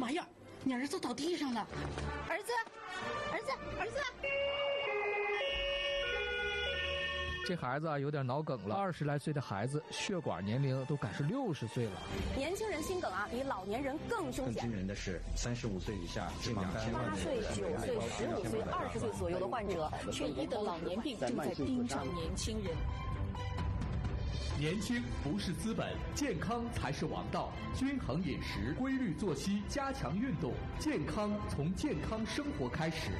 玩意儿？你儿子倒地上了！ 儿子！ 这孩子啊，有点脑梗了。20来岁的孩子，血管年龄都赶是60岁了。 年轻人心梗啊，比老年人更凶险。 更惊人的是35岁以下近2000万 8岁、9岁、15岁、20岁左右的患者，却医得老年病正在盯上年轻人。 年轻不是资本，健康才是王道。均衡饮食、规律作息、加强运动，健康从健康生活开始。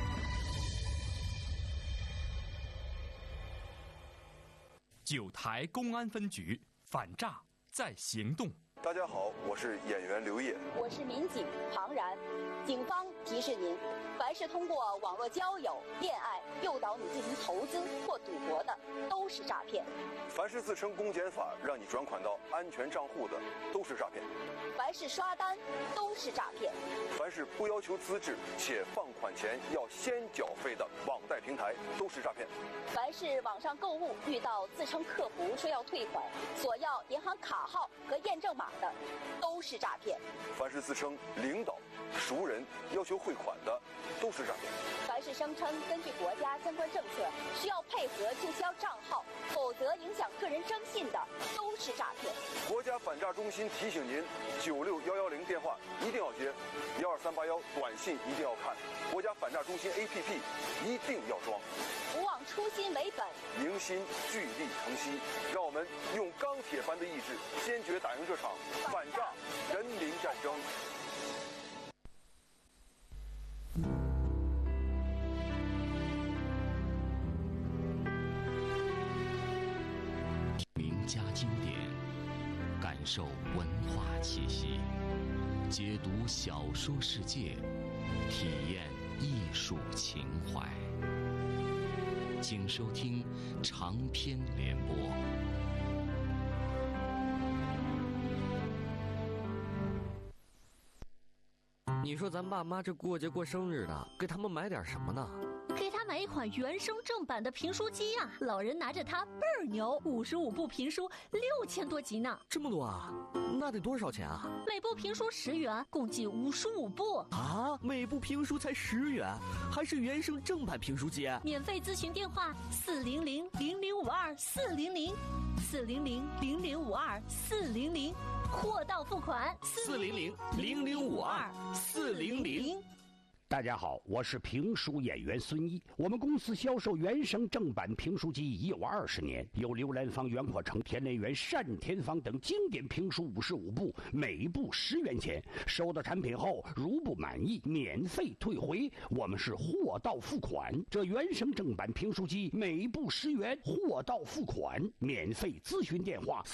9台公安分局反诈在行动。 大家好，我是演员刘烨， 我是民警庞然。警方提示您，凡是通过网络交友、恋爱诱导你进行投资或赌博的，都是诈骗； 凡是自称公检法让你转款到安全账户的，都是诈骗； 凡是刷单，都是诈骗； 凡是不要求资质且放款前要先缴费的网贷平台，都是诈骗； 凡是网上购物遇到自称客服说要退款，索要银行卡号和验证码的，都是诈骗； 凡是自称领导、熟人要求汇款的，都是诈骗； 凡是声称根据国家相关政策需要配合注销账号，否则影响个人征信的，都是诈骗。 国家反诈中心提醒您：96110电话一定要接，12381短信一定要看，国家反诈中心 APP 一定要装。 不忘初心为本， 迎新聚力成西，让我们用钢铁般的意志，坚决打赢这场反诈人民战争。 名家经典，感受文化气息，解读小说世界，体验艺术情怀。请收听长篇联播。 你说咱爸妈这过节过生日的，给他们买点什么呢？ 给他买一款原声正版的评书机呀，老人拿着它倍儿牛，55部评书6000多集呢。 这么多啊？那得多少钱啊？ 每部评书10元，共计55部啊！每部评书才10元，还是原声正版评书机。 免费咨询电话400-0052-400，400-0052-400，货到付款 400-0052-400。 大家好，我是评书演员孙一。我们公司销售原声正版评书机已有20年，有刘兰芳、袁阔成、田连元、单田芳等经典评书55部，每部10元钱。收到产品后，如不满意，免费退回。我们是货到付款。这原声正版评书机每部10元，货到付款，免费咨询电话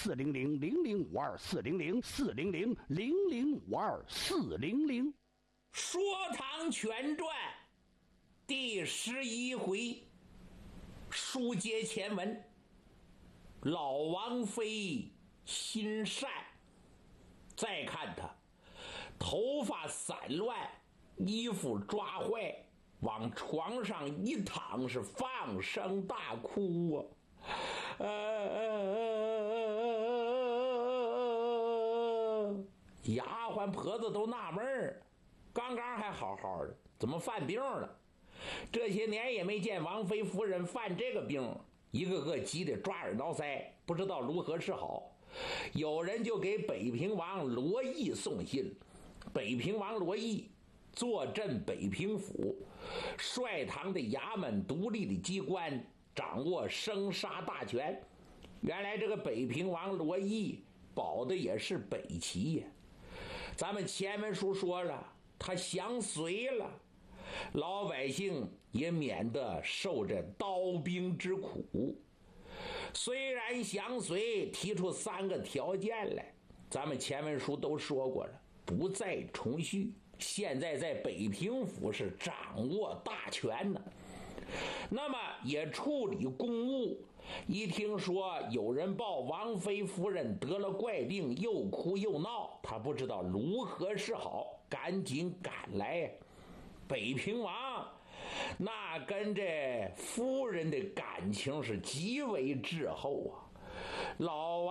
400-0052-400，400-0052-400。 说唐全传第11回，书接前文。老王妃心善，再看他头发散乱，衣服抓坏，往床上一躺，是放声大哭啊！丫鬟婆子都纳闷儿，刚刚还好好的，怎么犯病了？这些年也没见王妃夫人犯这个病，一个个急得抓耳挠腮，不知道如何是好。有人就给北平王罗毅送信。北平王罗毅坐镇北平府，率堂的衙门独立的机关，掌握生杀大权。原来这个北平王罗毅保的也是北齐呀。咱们前文书说了，他降隋了，老百姓也免得受着刀兵之苦。虽然降隋提出3个条件来，咱们前文书都说过了，不再重叙。现在在北平府是掌握大权呢，那么也处理公务。一听说有人报王妃夫人得了怪病，又哭又闹，他不知道如何是好，赶紧赶来。北平王那跟这夫人的感情是极为挚厚啊，老王